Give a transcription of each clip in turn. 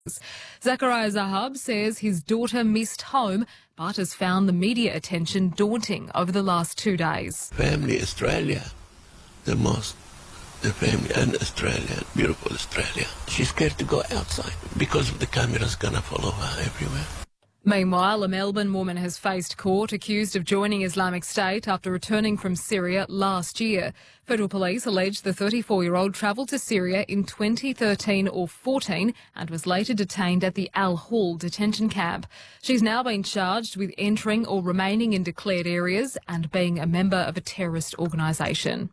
Zachariah Zahab says his daughter missed home but has found the media attention daunting over the last 2 days. Family Australia, the family and Australia, beautiful Australia. She's scared to go outside because the camera's gonna follow her everywhere. Meanwhile, a Melbourne woman has faced court accused of joining Islamic State after returning from Syria last year. Federal police allege the 34-year-old travelled to Syria in 2013 or 14 and was later detained at the Al Hol detention camp. She's now been charged with entering or remaining in declared areas and being a member of a terrorist organisation.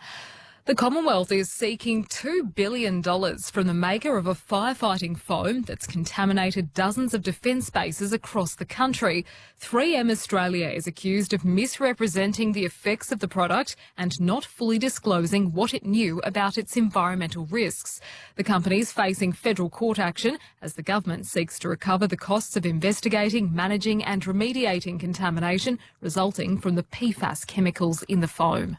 The Commonwealth is seeking $2 billion from the maker of a firefighting foam that's contaminated dozens of defence bases across the country. 3M Australia is accused of misrepresenting the effects of the product and not fully disclosing what it knew about its environmental risks. The company's facing federal court action as the government seeks to recover the costs of investigating, managing and remediating contamination resulting from the PFAS chemicals in the foam.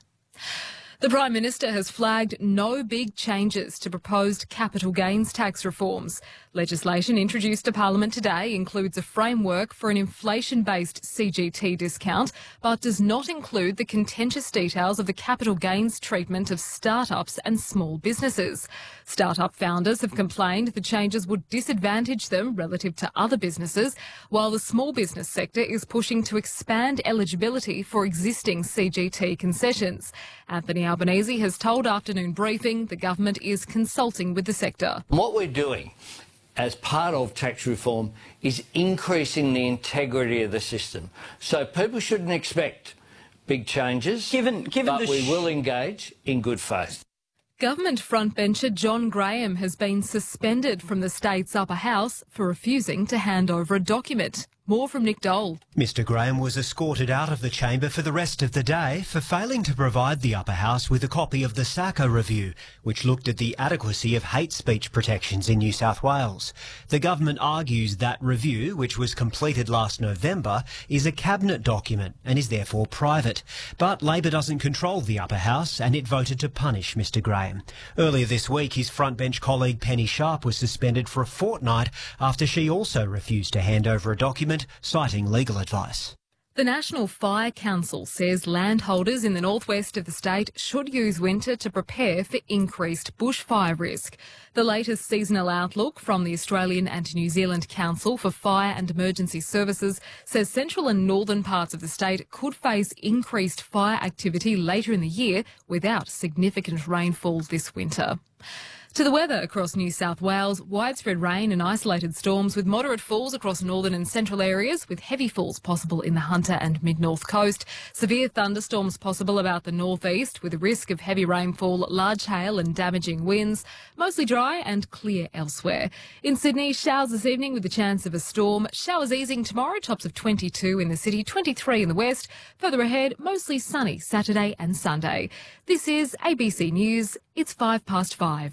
The Prime Minister has flagged no big changes to proposed capital gains tax reforms. Legislation introduced to Parliament today includes a framework for an inflation-based CGT discount, but does not include the contentious details of the capital gains treatment of start-ups and small businesses. Start-up founders have complained the changes would disadvantage them relative to other businesses, while the small business sector is pushing to expand eligibility for existing CGT concessions. Anthony Albanese has told Afternoon Briefing the government is consulting with the sector. What we're doing as part of tax reform is increasing the integrity of the system. So people shouldn't expect big changes, but we will engage in good faith. Government frontbencher John Graham has been suspended from the state's upper house for refusing to hand over a document. More from Nick Dole. Mr Graham was escorted out of the chamber for the rest of the day for failing to provide the upper house with a copy of the SACA review, which looked at the adequacy of hate speech protections in New South Wales. The government argues that review, which was completed last November, is a cabinet document and is therefore private. But Labor doesn't control the upper house and it voted to punish Mr Graham. Earlier this week, his frontbench colleague Penny Sharp was suspended for a fortnight after she also refused to hand over a document citing legal advice. The National Fire Council says landholders in the northwest of the state should use winter to prepare for increased bushfire risk. The latest seasonal outlook from the Australian and New Zealand Council for Fire and Emergency Services says central and northern parts of the state could face increased fire activity later in the year without significant rainfall this winter. To the weather across New South Wales, widespread rain and isolated storms with moderate falls across northern and central areas with heavy falls possible in the Hunter and mid-north coast. Severe thunderstorms possible about the northeast with a risk of heavy rainfall, large hail and damaging winds. Mostly dry and clear elsewhere. In Sydney, showers this evening with the chance of a storm. Showers easing tomorrow, tops of 22 in the city, 23 in the west. Further ahead, mostly sunny Saturday and Sunday. This is ABC News. It's 5:05.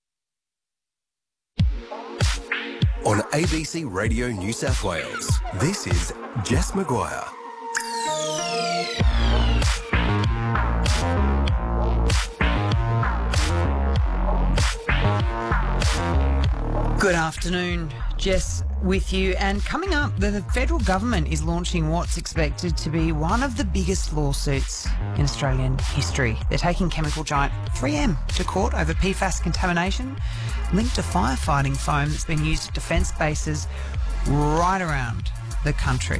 On ABC Radio New South Wales, this is Jess Maguire. Good afternoon, Jess with you. And coming up, the federal government is launching what's expected to be one of the biggest lawsuits in Australian history. They're taking chemical giant 3M to court over PFAS contamination linked to firefighting foam that's been used at defence bases right around the country.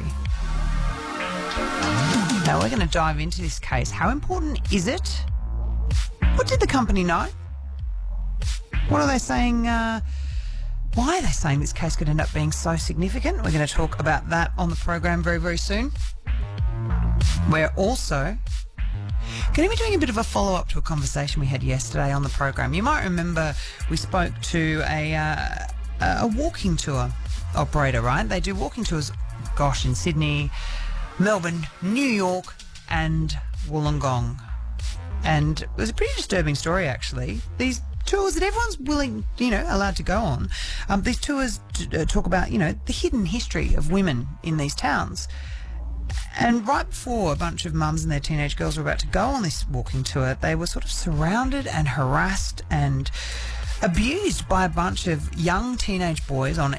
Now, we're going to dive into this case. How important is it? What did the company know? What are they saying? Why are they saying this case could end up being so significant? We're going to talk about that on the program very, very soon. We're also going to be doing a bit of a follow-up to a conversation we had yesterday on the program. You might remember we spoke to a walking tour operator, right? They do walking tours, gosh, in Sydney, Melbourne, New York and Wollongong. And it was a pretty disturbing story, actually. These tours that everyone's willing, allowed to go on. These tours talk about, the hidden history of women in these towns. And right before a bunch of mums and their teenage girls were about to go on this walking tour, they were sort of surrounded and harassed and abused by a bunch of young teenage boys on